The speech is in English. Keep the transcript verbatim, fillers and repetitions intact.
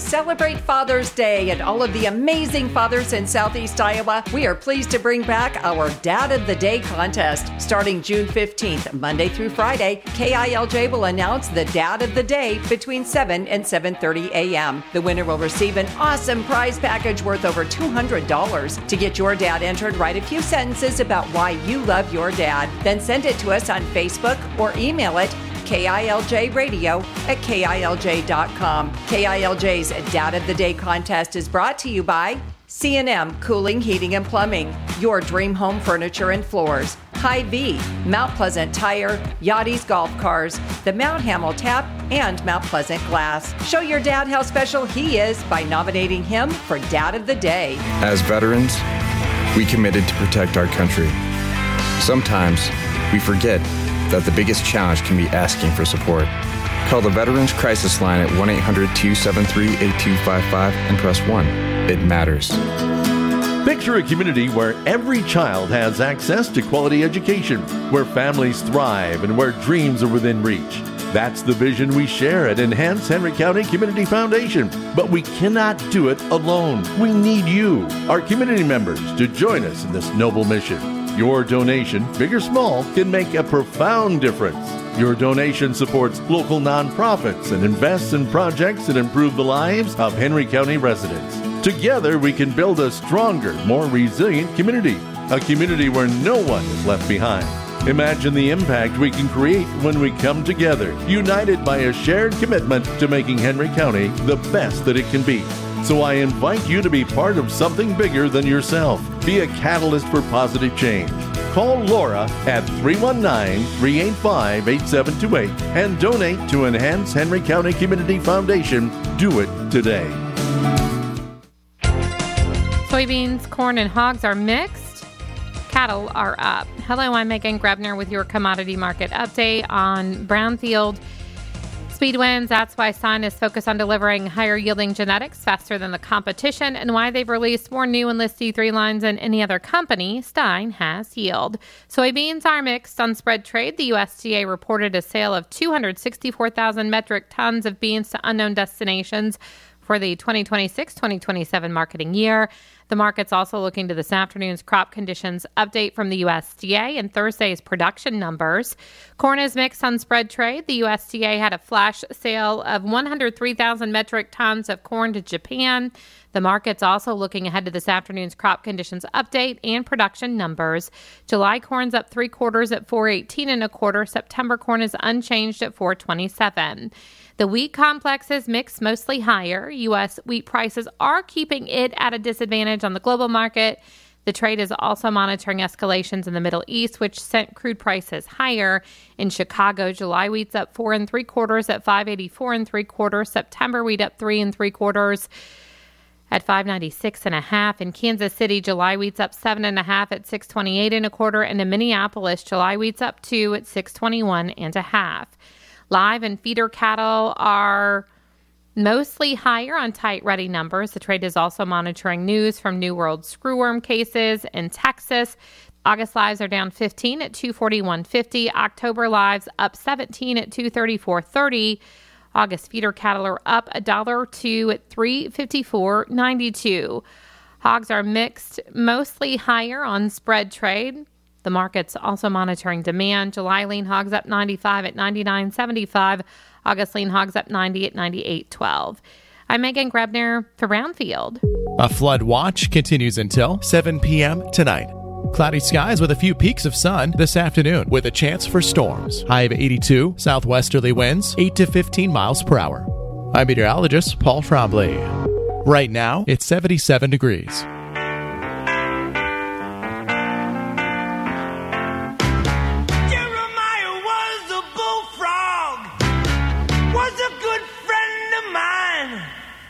celebrate Father's Day and all of the amazing fathers in Southeast Iowa, we are pleased to bring back our Dad of the Day contest. Starting June fifteenth, Monday through Friday, K I L J will announce the Dad of the Day between seven and seven thirty a.m. The winner will receive an awesome prize package worth over two hundred dollars. To get your dad entered, write a few sentences about why you love your dad. Then send it to us on Facebook or email it K I L J radio at K I L J dot com. K I L J's Dad of the Day contest is brought to you by C and M Cooling, Heating, and Plumbing, your dream home furniture and floors, Hy-Vee, Mount Pleasant Tire, Yachty's Golf Cars, the Mount Hamill Tap, and Mount Pleasant Glass. Show your dad how special he is by nominating him for Dad of the Day. As veterans, we committed to protect our country. Sometimes we forget that the biggest challenge can be asking for support. Call the Veterans Crisis Line at one eight hundred two seven three eight two five five and press one. It matters. Picture a community where every child has access to quality education, where families thrive, and where dreams are within reach. That's the vision we share at Enhance Henry County Community Foundation. But we cannot do it alone. We need you, our community members, to join us in this noble mission. Your donation, big or small, can make a profound difference. Your donation supports local nonprofits and invests in projects that improve the lives of Henry County residents. Together, we can build a stronger, more resilient community, a community where no one is left behind. Imagine the impact we can create when we come together, united by a shared commitment to making Henry County the best that it can be. So I invite you to be part of something bigger than yourself. Be a catalyst for positive change. Call Laura at three one nine, three eight five, eight seven two eight and donate to Enhance Henry County Community Foundation. Do it today. Soybeans, corn, and hogs are mixed. Cattle are up. Hello, I'm Megan Grebner with your commodity market update on Brownfield. Speed wins. That's why Stein is focused on delivering higher yielding genetics faster than the competition and why they've released more new Enlist D three lines than any other company. Stein has yield. Soybeans are mixed on spread trade. The U S D A reported a sale of two hundred sixty-four thousand metric tons of beans to unknown destinations for the twenty twenty-six twenty twenty-seven marketing year. The market's also looking to this afternoon's crop conditions update from the U S D A and Thursday's production numbers. Corn is mixed on spread trade. The U S D A had a flash sale of one hundred three thousand metric tons of corn to Japan. The market's also looking ahead to this afternoon's crop conditions update and production numbers. July corn's up three quarters at four eighteen and a quarter. September corn is unchanged at four twenty-seven. The wheat complex is mixed, mostly higher. U S wheat prices are keeping it at a disadvantage on the global market. The trade is also monitoring escalations in the Middle East, which sent crude prices higher. In Chicago, July wheat's up four and three quarters at five eighty-four and three quarters. September wheat up three and three quarters at five ninety-six and a half. In Kansas City, July wheat's up seven and a half at six twenty-eight and a quarter. And in Minneapolis, July wheat's up two at six twenty-one and a half. Live and feeder cattle are mostly higher on tight ready numbers. The trade is also monitoring news from New World screwworm cases in Texas. August lives are down fifteen at two forty-one fifty. October lives up seventeen at two thirty-four thirty. August feeder cattle are up a dollar or two at three fifty-four ninety-two. Hogs are mixed, mostly higher on spread trade. The market's also monitoring demand. July lean hogs up ninety-five at ninety-nine seventy-five. August lean hogs up ninety at ninety-eight twelve. I'm Megan Grebner for Brownfield. A flood watch continues until seven p.m. tonight. Cloudy skies with a few peaks of sun this afternoon with a chance for storms. High of eighty-two, southwesterly winds eight to fifteen miles per hour. I'm meteorologist Paul Trombley. Right now, it's seventy-seven degrees.